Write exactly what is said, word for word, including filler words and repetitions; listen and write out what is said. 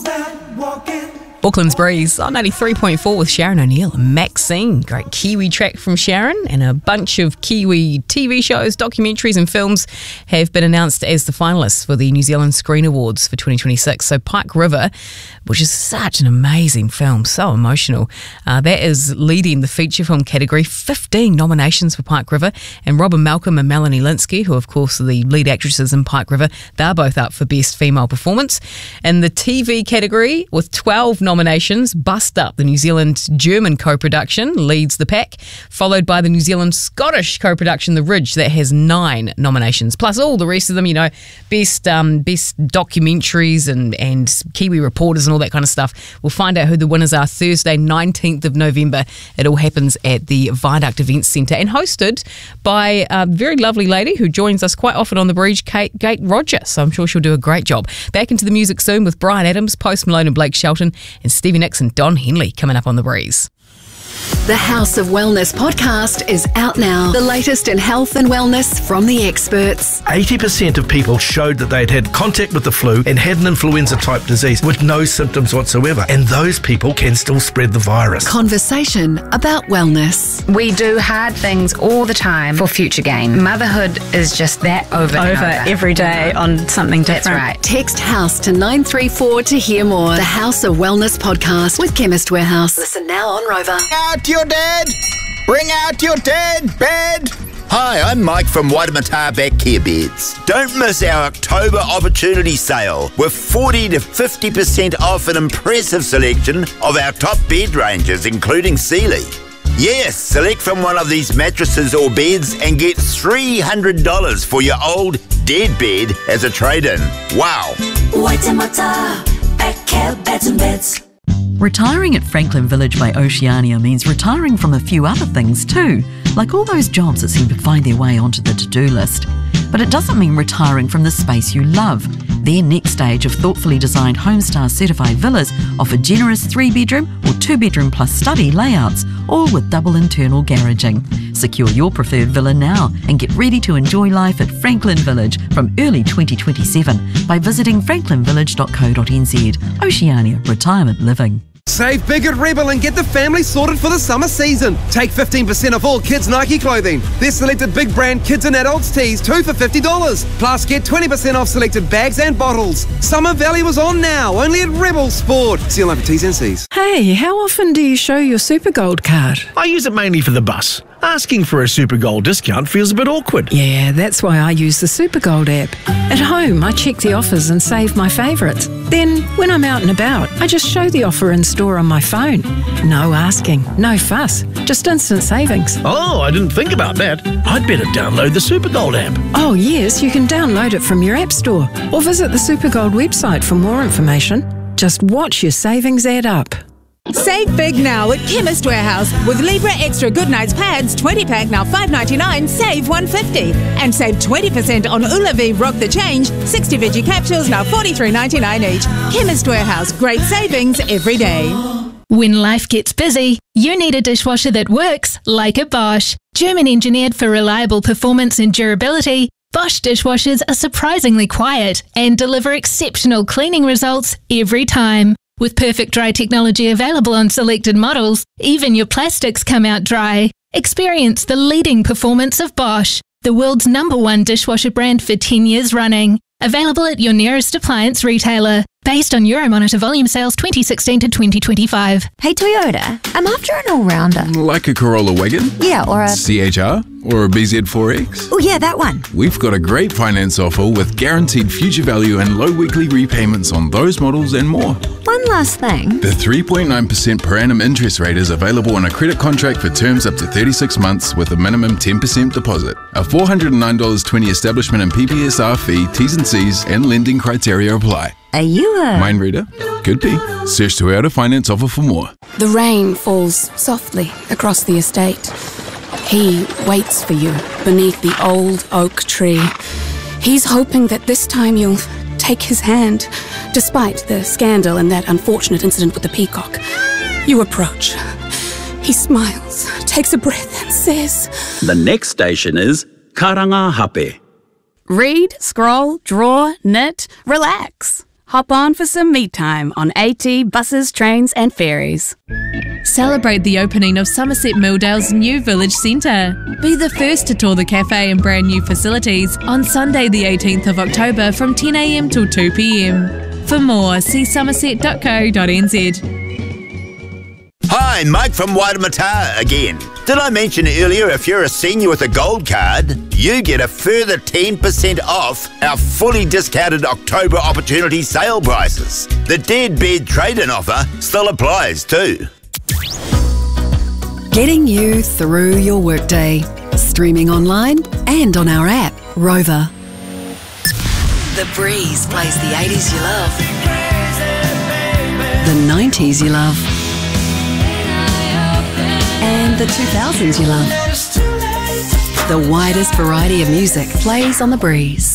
that walking? Auckland's Breeze on ninety-three point four with Sharon O'Neill and Maxine. Great Kiwi track from Sharon, and a bunch of Kiwi T V shows, documentaries and films have been announced as the finalists for the New Zealand Screen Awards for twenty twenty-six. So Pike River, which is such an amazing film, so emotional, uh, that is leading the feature film category. fifteen nominations for Pike River, and Robin Malcolm and Melanie Linsky, who of course are the lead actresses in Pike River, they're both up for Best Female Performance. In the T V category, with twelve nominations, Nominations, Bust Up, the New Zealand-German co-production, leads the pack, followed by the New Zealand-Scottish co-production, The Ridge, that has nine nominations, plus all the rest of them, you know, best um, best documentaries and, and Kiwi reporters and all that kind of stuff. We'll find out who the winners are Thursday, nineteenth of November. It all happens at the Viaduct Events Centre and hosted by a very lovely lady who joins us quite often on the bridge, Kate Gate Rogers. So I'm sure she'll do a great job. Back into the music soon with Brian Adams, Post Malone and Blake Shelton, and Stevie Nicks and Don Henley coming up on The Breeze. The House of Wellness podcast is out now. The latest in health and wellness from the experts. eighty percent of people showed that they'd had contact with the flu and had an influenza-type disease with no symptoms whatsoever. And those people can still spread the virus. Conversation about wellness. We do hard things all the time for future gain. Motherhood is just that over and over. over. Every day on something different. That's right. Text HOUSE to nine three four to hear more. The House of Wellness podcast with Chemist Warehouse. Listen now on Rover. Out your dead! Bring out your dead bed! Hi, I'm Mike from Waitemata Back Care Beds. Don't miss our October opportunity sale with forty to fifty percent off an impressive selection of our top bed ranges, including Sealy. Yes, select from one of these mattresses or beds and get three hundred dollars for your old dead bed as a trade-in. Wow! Waitemata Back Care Beds and Beds. Retiring at Franklin Village by Oceania means retiring from a few other things too, like all those jobs that seem to find their way onto the to-do list. But it doesn't mean retiring from the space you love. Their next stage of thoughtfully designed Homestar certified villas offer generous three-bedroom or two-bedroom plus study layouts, all with double internal garaging. Secure your preferred villa now and get ready to enjoy life at Franklin Village from early twenty twenty-seven by visiting franklin village dot co dot n z. Oceania Retirement Living. Save big at Rebel and get the family sorted for the summer season. Take fifteen percent off all kids' Nike clothing. Their selected big brand kids and adults tees, two for fifty dollars. Plus, get twenty percent off selected bags and bottles. Summer value is on now, only at Rebel Sport. See you for T's and C's. Hey, how often do you show your Super Gold card? I use it mainly for the bus. Asking for a Super Gold discount feels a bit awkward. Yeah, that's why I use the Super Gold app. At home, I check the offers and save my favourites. Then, when I'm out and about, I just show the offer in store on my phone. No asking, no fuss, just instant savings. Oh, I didn't think about that. I'd better download the Super Gold app. Oh yes, you can download it from your app store or visit the Super Gold website for more information. Just watch your savings add up. Save big now at Chemist Warehouse with Libra Extra Goodnights pads, twenty pack now five ninety-nine, save one fifty, and save twenty percent on Ulavi Rock the Change, sixty veggie capsules now forty-three ninety-nine each. Chemist Warehouse, great savings every day. When life gets busy, you need a dishwasher that works like a Bosch. German engineered for reliable performance and durability, Bosch dishwashers are surprisingly quiet and deliver exceptional cleaning results every time. With perfect dry technology available on selected models, even your plastics come out dry. Experience the leading performance of Bosch, the world's number one dishwasher brand for ten years running. Available at your nearest appliance retailer. Based on Euromonitor volume sales twenty sixteen to twenty twenty-five. Hey Toyota, I'm after an all-rounder. Like a Corolla Wagon? Yeah, or a... C H R? Or a B Z four X? Oh yeah, that one. We've got a great finance offer with guaranteed future value and low weekly repayments on those models and more. One last thing. The three point nine percent per annum interest rate is available on a credit contract for terms up to thirty-six months with a minimum ten percent deposit. A four hundred nine dollars twenty establishment and P P S R fee, T's and C's and lending criteria apply. Are you a... Mind reader? Could be. Search Toyota Finance offer for more. The rain falls softly across the estate. He waits for you beneath the old oak tree. He's hoping that this time you'll take his hand, despite the scandal and that unfortunate incident with the peacock. You approach. He smiles, takes a breath and says... The next station is Karangahape. Read, scroll, draw, knit, relax. Hop on for some me time on AT buses, trains and ferries. Celebrate the opening of Somerset Milldale's new village centre. Be the first to tour the cafe and brand new facilities on Sunday the eighteenth of October from ten a m till two p m. For more, see somerset dot co dot n z. Hi, Mike from Waitemata again. Did I mention earlier if you're a senior with a gold card, you get a further ten percent off our fully discounted October opportunity sale prices. The dead bed trade-in offer still applies too. Getting you through your workday. Streaming online and on our app, Rover. The Breeze plays the eighties you love. The nineties you love. And the two thousands you love. The widest variety of music plays on The Breeze.